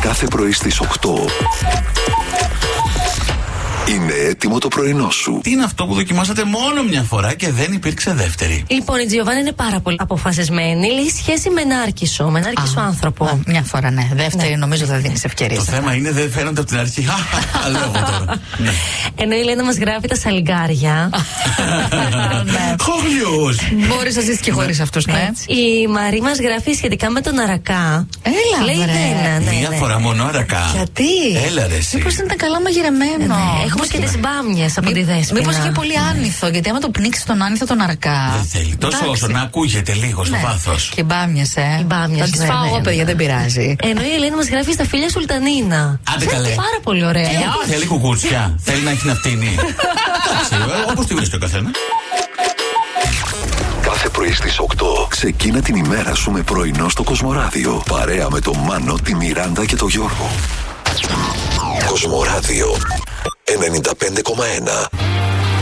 Κάθε πρωί στις 8. Είναι έτοιμο το πρωινό σου. Τι είναι αυτό που δοκιμάσατε μόνο μια φορά και δεν υπήρξε δεύτερη? Λοιπόν, η Τζιοβάνα είναι πάρα πολύ αποφασισμένη. Λέει σχέση με Νάρκισσο, με Νάρκισσο άνθρωπο. Μια φορά, ναι. Δεύτερη, νομίζω θα δίνει ευκαιρία. Το θέμα είναι δεν φαίνονται από την αρχή. Λέω τώρα. Ενώ η Λένα μας γράφει τα σαλιγκάρια. Χωριούς! Μπορεί να ζήσει και χωρίς αυτούς, ναι. Η Μαρή μας γράφει σχετικά με τον αρακά. Έλα, λέει βρε. Μια φορά μόνο αρακά. Γιατί? Έλα ρε εσύ. Μήπως δεν ήταν καλά μαγειρεμένο. Έχουμε και τις μπάμιες από τη Δέσποινα. Μήπως είχε πολύ άνηθο, γιατί άμα το πνίξει τον άνηθο τον αρακά. Δεν θέλει. Τόσο όσο να ακούγεται λίγο στο βάθος. Και μπάμιες, Οι μπάμιες, θα τις ναι, φάω εγώ, παιδιά, δεν πειράζει. Ενώ η Ελένη μας γράφει στα φίλια Σουλτανίνα. Άντε καλέ. Πάρα πολύ ωραία. Θέλει κουκούτσια. Θέλει να έχει να φτύνει. Όπως τη βρίσκει ο καθένα. Κάθε πρωί στις 8 ξεκίνα την ημέρα σου με πρωινό στο Κοσμοράδιο. Παρέα με τον Μάνο, τη Μιράντα και τον Γιώργο. Κοσμοράδιο 95,1.